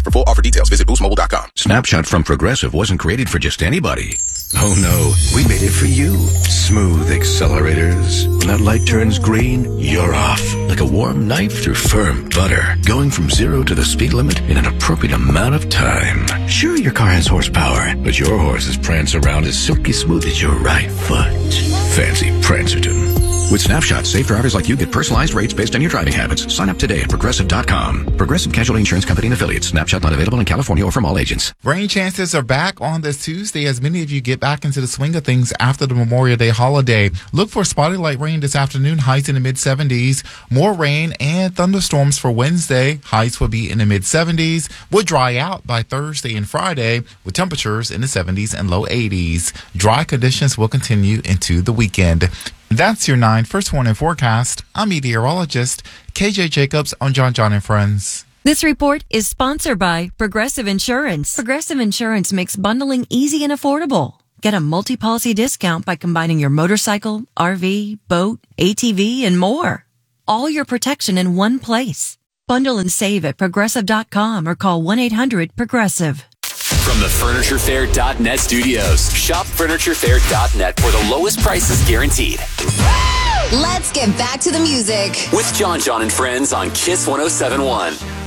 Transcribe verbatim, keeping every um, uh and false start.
For full offer details, visit boost mobile dot com. Snapshot from Progressive wasn't created for just anybody. Oh no, we made it for you. Smooth accelerators. When that light turns green, you're off. Like a warm knife through firm butter. Going from zero to the speed limit in an appropriate amount of time. Sure, your car has horsepower, but your horses prance around as silky smooth as your right foot. Fancy Prancerton. With Snapshot, safe drivers like you get personalized rates based on your driving habits. Sign up today at Progressive dot com. Progressive Casualty Insurance Company and Affiliates. Snapshot not available in California or from all agents. Rain chances are back on this Tuesday as many of you get back into the swing of things after the Memorial Day holiday. Look for spotty light rain this afternoon, highs in the mid seventies. More rain and thunderstorms for Wednesday. Highs will be in the mid seventies. Will dry out by Thursday and Friday with temperatures in the seventies and low eighties. Dry conditions will continue into the weekend. That's your nine First Warning forecast. I'm meteorologist K J Jacobs on John John and Friends. This report is sponsored by Progressive Insurance. Progressive Insurance makes bundling easy and affordable. Get a multi-policy discount by combining your motorcycle, R V, boat, A T V, and more. All your protection in one place. Bundle and save at progressive dot com or call one eight hundred progressive. From the Furniture Fair dot net studios, shop Furniture Fair dot net for the lowest prices guaranteed. Let's get back to the music with John John and Friends on Kiss one oh seven point one.